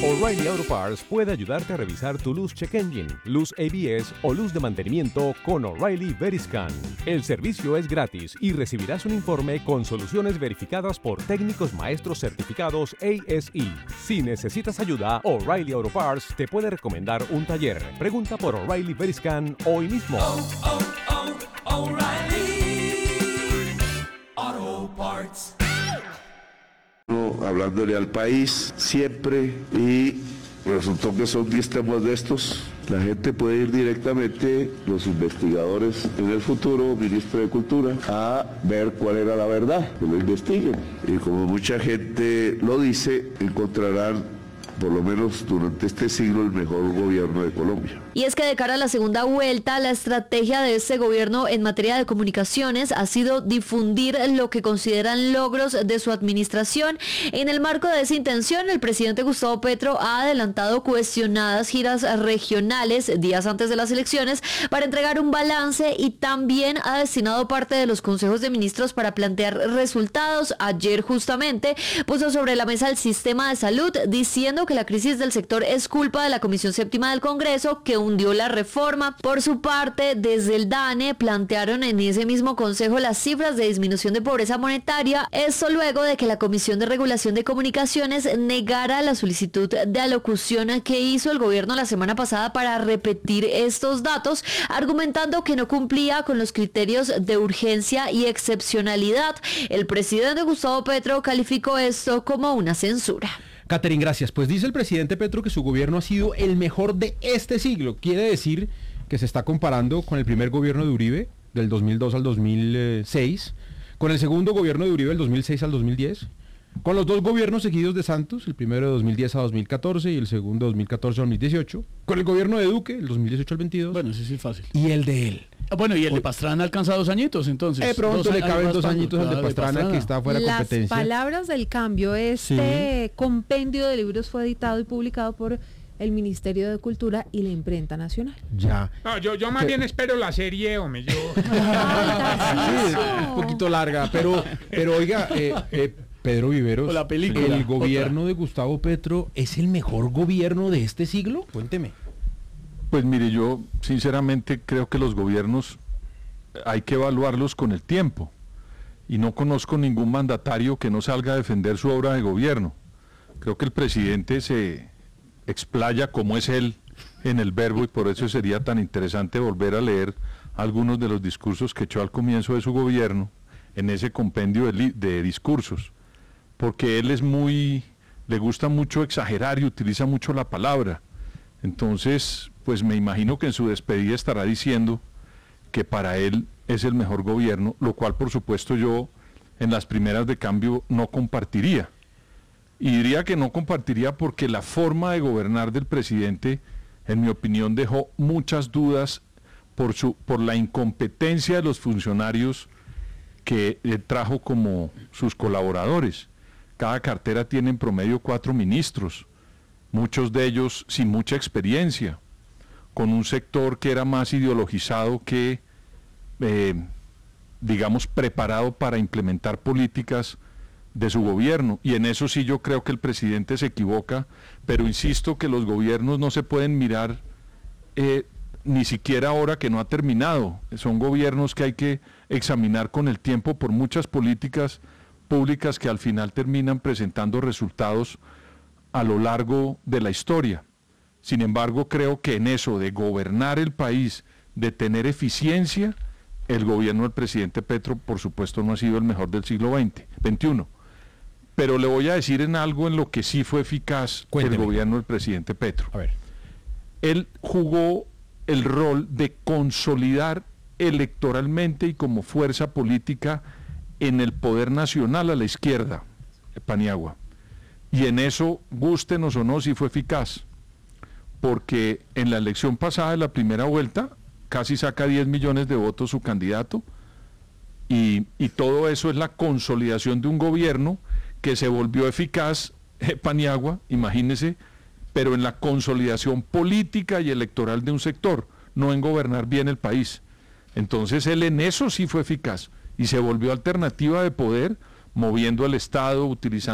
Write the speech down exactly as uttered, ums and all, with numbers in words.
O'Reilly Auto Parts puede ayudarte a revisar tu luz check engine, luz A B S o luz de mantenimiento con O'Reilly Veriscan. El servicio es gratis y recibirás un informe con soluciones verificadas por técnicos maestros certificados A S E. Si necesitas ayuda, O'Reilly Auto Parts te puede recomendar un taller. Pregunta por O'Reilly Veriscan hoy mismo. Oh, oh, oh, O'Reilly Auto Parts. Hablándole al país siempre, y resultó que son diez temas de estos. La gente puede ir directamente, los investigadores en el futuro, ministro de Cultura, a ver cuál era la verdad, que lo investiguen. Y como mucha gente lo dice, encontrarán, por lo menos durante este siglo, el mejor gobierno de Colombia. Y es que de cara a la segunda vuelta, la estrategia de este gobierno en materia de comunicaciones ha sido difundir lo que consideran logros de su administración. En el marco de esa intención, el presidente Gustavo Petro ha adelantado cuestionadas giras regionales días antes de las elecciones para entregar un balance, y también ha destinado parte de los consejos de ministros para plantear resultados. Ayer justamente puso sobre la mesa el sistema de salud, diciendo que la crisis del sector es culpa de la Comisión Séptima del Congreso, que hundió la reforma. Por su parte, desde el DANE plantearon en ese mismo consejo las cifras de disminución de pobreza monetaria, esto luego de que la Comisión de Regulación de Comunicaciones negara la solicitud de alocución que hizo el gobierno la semana pasada para repetir estos datos, argumentando que no cumplía con los criterios de urgencia y excepcionalidad. El presidente Gustavo Petro calificó esto como una censura. Catherine, gracias. Pues dice el presidente Petro que su gobierno ha sido el mejor de este siglo. Quiere decir que se está comparando con el primer gobierno de Uribe, del dos mil dos al dos mil seis, con el segundo gobierno de Uribe, del dos mil seis al dos mil diez, con los dos gobiernos seguidos de Santos, el primero de dos mil diez a dos mil catorce y el segundo de dos mil catorce a dos mil dieciocho, con el gobierno de Duque, el dos mil dieciocho al veintidós. Bueno, ese sí es fácil. Y el de él. Ah, bueno, y el de Pastrana alcanza dos añitos, entonces. Eh, pronto le caben dos añitos al de Pastrana, Pastrana, que está fuera de Las competencia. palabras del cambio, este Sí. compendio de libros fue editado y publicado por el Ministerio de Cultura y la Imprenta Nacional. Ya. No, yo, yo más ¿Qué? bien espero la serie, hombre. Yo... Ay, Sí, un poquito larga, pero, pero oiga, eh, eh, Pedro Viveros, O la película, ¿el gobierno otra. de Gustavo Petro es el mejor gobierno de este siglo? Cuénteme. Pues mire, yo sinceramente creo que los gobiernos hay que evaluarlos con el tiempo, y no conozco ningún mandatario que no salga a defender su obra de gobierno. Creo que el presidente se explaya como es él en el verbo, y por eso sería tan interesante volver a leer algunos de los discursos que echó al comienzo de su gobierno en ese compendio de, li- de discursos, porque él es muy, le gusta mucho exagerar y utiliza mucho la palabra. Entonces, pues me imagino que en su despedida estará diciendo que para él es el mejor gobierno, lo cual por supuesto yo en las primeras de cambio no compartiría. Y diría que no compartiría porque la forma de gobernar del presidente, en mi opinión, dejó muchas dudas por, su, por la incompetencia de los funcionarios que eh, trajo como sus colaboradores. Cada cartera tiene en promedio cuatro ministros, muchos de ellos sin mucha experiencia, con un sector que era más ideologizado que, eh, digamos, preparado para implementar políticas de su gobierno. Y en eso sí yo creo que el presidente se equivoca, pero insisto que los gobiernos no se pueden mirar eh, ni siquiera ahora que no ha terminado. Son gobiernos que hay que examinar con el tiempo por muchas políticas públicas que al final terminan presentando resultados a lo largo de la historia. Sin embargo, creo que en eso de gobernar el país, de tener eficiencia, el gobierno del presidente Petro, por supuesto, no ha sido el mejor del siglo veinte, veintiuno. Pero le voy a decir en algo en lo que sí fue eficaz Cuénteme. el gobierno del presidente Petro. A ver. Él jugó el rol de consolidar electoralmente y como fuerza política en el poder nacional a la izquierda, Paniagua. Y en eso, gústenos o no, sí fue eficaz. Porque en la elección pasada de la primera vuelta, casi saca diez millones de votos su candidato, y, y todo eso es la consolidación de un gobierno que se volvió eficaz, eh, Paniagua, imagínese, pero en la consolidación política y electoral de un sector, no en gobernar bien el país. Entonces él en eso sí fue eficaz, y se volvió alternativa de poder, moviendo al Estado, utilizando